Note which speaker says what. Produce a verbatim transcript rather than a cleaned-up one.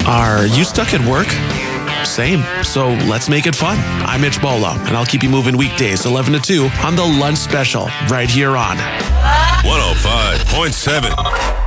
Speaker 1: Are you stuck at work? Same. So let's make it fun. I'm Mitch Bolo, and I'll keep you moving weekdays eleven to two on the Lunch Special right here on
Speaker 2: one oh five point seven